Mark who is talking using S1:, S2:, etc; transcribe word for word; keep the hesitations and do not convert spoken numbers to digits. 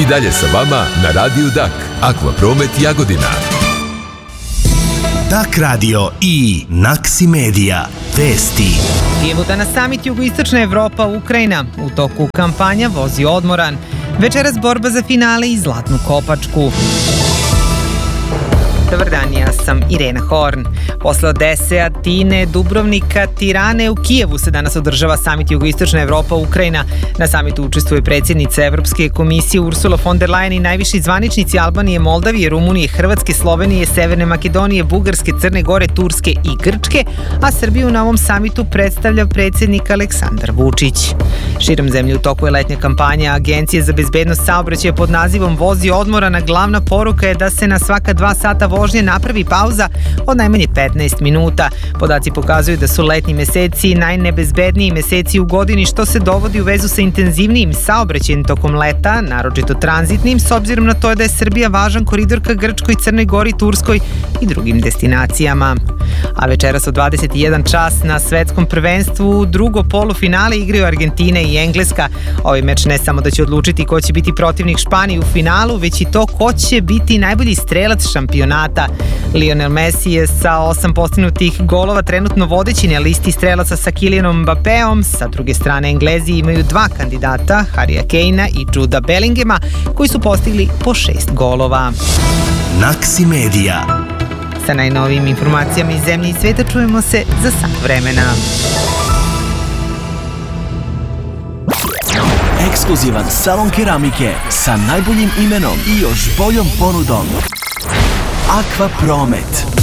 S1: I dalje sa vama na Radiju Dak, Akvapromet Jagodina.
S2: Dak radio i Naksi Medija. Vesti.
S3: Kijevu da na samit Jugoistočna Evropa, Ukrajina. U toku kampanja vozi odmoran. Večeras borba za finale i zlatnu kopačku. Dobar dan, ja sam Irena Horn. Posle Odese, Atine, Dubrovnika, Tirane, u Kijevu se danas održava samit Jugoistočna Evropa, Ukrajina. Na samitu učestvuje predsjednica Evropske komisije Ursula von der Leyen i najviši zvaničnici Albanije, Moldavije, Rumunije, Hrvatske, Slovenije, Severne Makedonije, Bugarske, Crne Gore, Turske i Grčke, a Srbiju na ovom samitu predstavlja predsjednik Aleksandar Vučić. Širom zemlje u toku je letnja kampanja Agencije za bezbednost saobraćaja pod nazivom Vozi odmorana. Glavna poruka je da se na svaka dva sata vožnje napravi pauza od najmanje petnaest minuta. Podaci pokazuju da su letnji meseci najnebezbedniji meseci u godini, što se dovodi u vezu sa intenzivnijim saobraćajem tokom leta, naročito tranzitnim, s obzirom na to da je Srbija važan koridor ka Grčkoj, Crnoj Gori, Turskoj i drugim destinacijama. A večeras od dvadeset i jedan čas na svetskom prvenstvu drugo polufinale igraju Argentina i Engleska. Ovaj meč ne samo da će odlučiti ko će biti protivnik Španiji u finalu, već i to ko će biti najbolji strelac šampionata. Lionel Messi je sa osam postignutih golova trenutno vodeći na listi strelaca sa Kylianom Mbappeom. Sa druge strane, Englezi imaju dva kandidata, Harrya Kanea i Juda Bellingema, koji su postigli po šest golova.
S2: Naksi Medija.
S3: Sa najnovijim informacijama iz zemlje i sveta čujemo se za sat vremena.
S4: Ekskluzivan salon keramike sa najboljim imenom i još boljom ponudom. Akvapromet.